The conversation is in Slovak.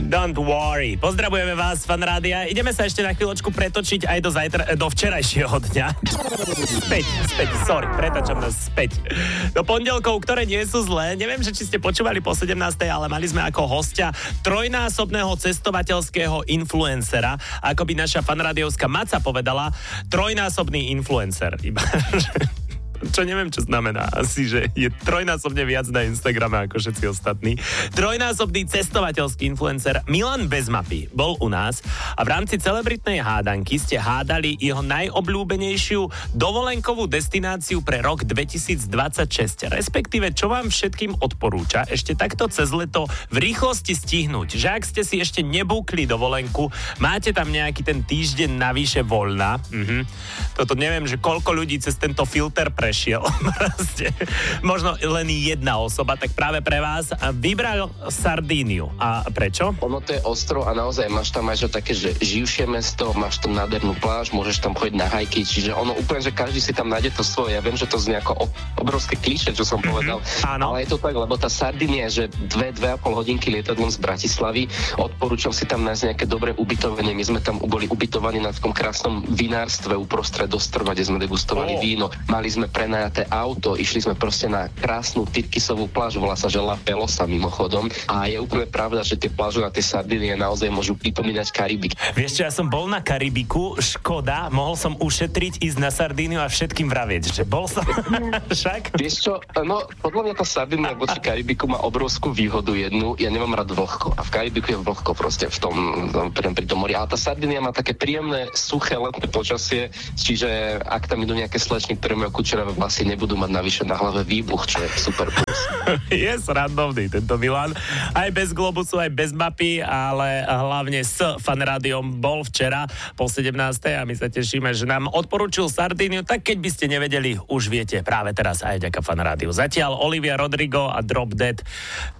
Don't worry. Pozdravujeme vás, fan rádia. Ideme sa ešte na chvíľočku pretočiť aj do včerajšieho dňa. Späť, sorry, pretačam nás späť. Do pondelkov, ktoré nie sú zlé. Neviem, či ste počúvali po 17. ale mali sme ako hostia trojnásobného cestovateľského influencera. Ako by naša fanrádiovská Maca povedala, trojnásobný influencer. Iba, čo neviem, čo znamená. Asi, že je trojnásobne viac na Instagrame ako všetci ostatní. Trojnásobný cestovateľský influencer Milan Bezmapy bol u nás a v rámci celebritnej hádanky ste hádali jeho najobľúbenejšiu dovolenkovú destináciu pre rok 2026. Respektíve, čo vám všetkým odporúča ešte takto cez leto v rýchlosti stihnúť. Že ak ste si ešte nebúkli dovolenku, máte tam nejaký ten týždeň navyše voľna. Toto neviem, že koľko ľudí cez tento filter prešiel. Možno len jedna osoba, tak práve pre vás vybral Sardíniu. A prečo? Ono to je ostrov a naozaj máš tam aj také, že živšie mesto, máš tam nádhernú pláž, môžeš tam chodiť na hajky, čiže ono úplne, že každý si tam nájde to svoje. Ja viem, že to znie ako obrovské klišé, čo som povedal, ale je to tak, lebo tá Sardínia je, že 2,5 hodinky lietadlom z Bratislavy. Odporúčam si tam nájsť nejaké dobré ubytovanie. My sme tam boli ubytovaní na takom krásnom vinárstve uprostred ostrova, kde sme degustovali víno. Mali sme prenajaté auto, išli sme proste na krásnu Tyrkisovú pláž, volá sa, že La Pelosa mimochodom, a je úplne pravda, že tie pláže na tej Sardínie naozaj môžu pripomínať Karibik. Vieš čo, ja som bol na Karibiku, škoda, mohol som ušetriť, ísť na Sardíniu a všetkým vravieť, že bol som však. Vieš čo, no podľa mňa tá Sardínia voči Karibiku má obrovskú výhodu jednu, ja nemám rád vlhko a v Karibiku je vlhko proste pri tom mori, ale tá Sardínia má také príjemné, suché letné počasie, čiže ak tam idú nejaké slečny, ktoré majú kučeravé vlasy, nebudú mať navyše na hlave výbuch, čo je super plus. Je srandovný tento Milan. Aj bez Globusu, aj bez mapy, ale hlavne s fanrádiom bol včera po 17. a my sa tešíme, že nám odporúčil Sardíniu, tak keď by ste nevedeli, už viete práve teraz aj vďaka fanrádiu. Zatiaľ Olivia Rodrigo a Drop Dead.